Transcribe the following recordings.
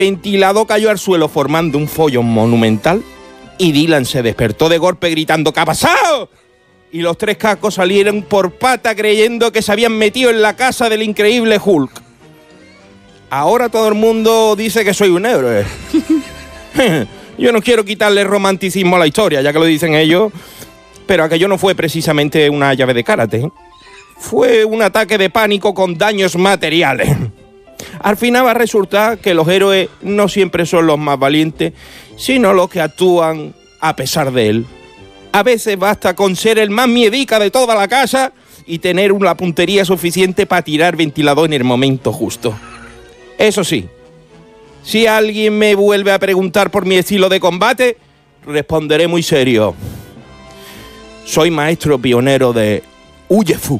ventilador cayó al suelo formando un follón monumental y Dylan se despertó de golpe gritando ¿qué ha pasado? Y los tres cacos salieron por pata creyendo que se habían metido en la casa del increíble Hulk. Ahora todo el mundo dice que soy un héroe. Yo no quiero quitarle romanticismo a la historia, ya que lo dicen ellos, pero aquello no fue precisamente una llave de karate. Fue un ataque de pánico con daños materiales. Al final va a resultar que los héroes no siempre son los más valientes, sino los que actúan a pesar de él. A veces basta con ser el más miedica de toda la casa y tener una puntería suficiente para tirar ventilador en el momento justo. Eso sí, si alguien me vuelve a preguntar por mi estilo de combate, responderé muy serio. Soy maestro pionero de Uye Fu.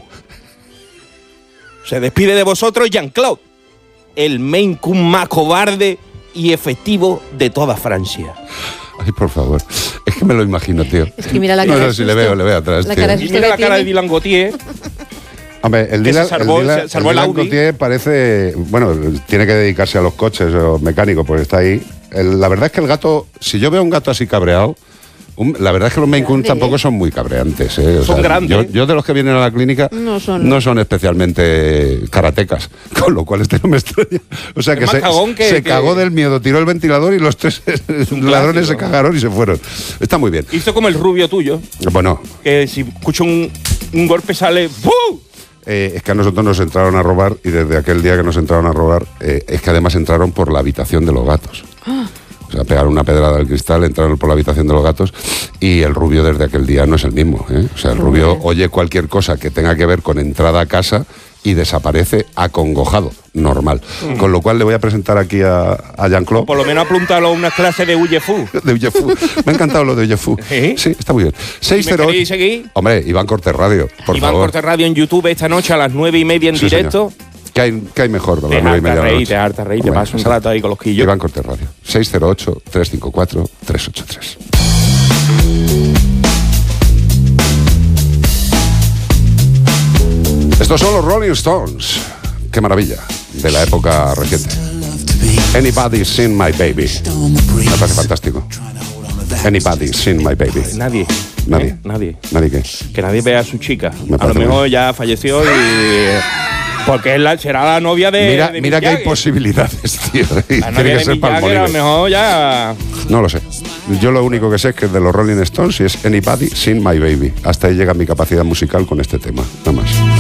Se despide de vosotros Jean-Claude, el Maine Coon más cobarde y efectivo de toda Francia. Ay, por favor. Es que me lo imagino, tío. Es que mira la cara. No sé si le veo atrás, La tío. cara Y mira la cara de Dylan Gautier. Hombre, el Dylan salvó el Audi. Gautier parece... Bueno, tiene que dedicarse a los coches o mecánicos porque está ahí. La verdad es que el gato... Si yo veo un gato así cabreado... La verdad es que los Maine Coon tampoco son muy cabreantes. O son sea, grandes. Yo de los que vienen a la clínica no son especialmente karatecas, con lo cual este no me extraña. O sea, que se cagó del miedo, tiró el ventilador y los tres ladrones se cagaron y se fueron. Está muy bien. Hizo como el rubio tuyo. Bueno. Que si escucha un golpe sale... ¡Buu! Es que a nosotros nos entraron a robar y desde aquel día que nos entraron a robar, es que además entraron por la habitación de los gatos. O sea, pegaron una pedrada al cristal, entraron por la habitación de los gatos y el rubio desde aquel día no es el mismo, ¿eh? O sea, el rubio oye cualquier cosa que tenga que ver con entrada a casa y desaparece acongojado, normal. Con lo cual le voy a presentar aquí a Jean-Claude. Por lo menos apuntarlo a una clase de Uye Fu. De Uye Fu. Me ha encantado lo de Uye Fu. Sí, está muy bien. 608. ¿Me queréis seguir? Hombre, Iván Cortés Radio, por Iván favor. Cortés Radio en YouTube esta noche a las 9:30 en directo. Señor. ¿Qué hay mejor? Te harta reír, te paso un rato ahí con los quillos. Iván Cortés Radio, 608-354-383. Estos son los Rolling Stones. Qué maravilla, de la época reciente. Anybody Seen My Baby. Me parece fantástico. Anybody Seen My Baby. Nadie. ¿Nadie qué? Que nadie vea a su chica. A lo mejor ya falleció y... Porque será la novia de Mira que hay posibilidades, tío. La novia de Mick Jagger a lo mejor ya... No lo sé. Yo lo único que sé es que es de los Rolling Stones y es Anybody Seen My Baby. Hasta ahí llega mi capacidad musical con este tema. Nada más.